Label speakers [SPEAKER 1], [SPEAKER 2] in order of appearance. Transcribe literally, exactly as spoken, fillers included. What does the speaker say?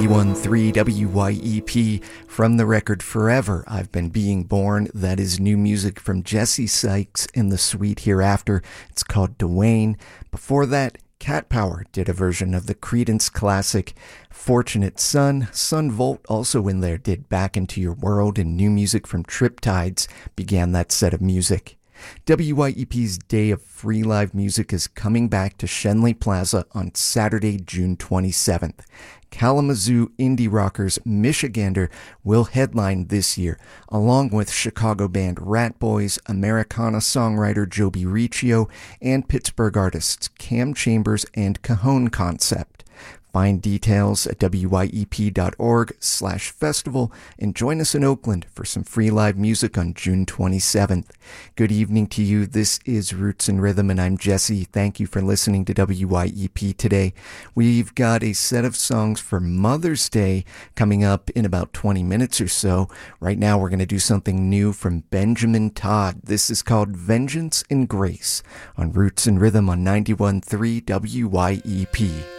[SPEAKER 1] ninety-one point three W Y E P. From the record Forever, I've Been Being Born. That is new music from Jesse Sykes in the Sweet Hereafter. It's called Dwayne. Before that, Cat Power did a version of the Creedence classic Fortunate Son. Son Volt, also in there, did Back Into Your World, and new music from Triptides began that set of music. W Y E P's Day of Free Live Music is coming back to Schenley Plaza on Saturday, June twenty-seventh. Kalamazoo indie rockers Michigander will headline this year, along with Chicago band Rat Boys, Americana songwriter Joby Riccio, and Pittsburgh artists Cam Chambers and Cajon Concept. Find details at W Y E P dot org slash festival and join us in Oakland for some free live music on June twenty-seventh. Good evening to you. This is Roots and Rhythm, and I'm Jesse. Thank you for listening to W Y E P today. We've got a set of songs for Mother's Day coming up in about twenty minutes or so. Right now, we're going to do something new from Benjamin Todd. This is called Vengeance and Grace on Roots and Rhythm on ninety-one point three W Y E P.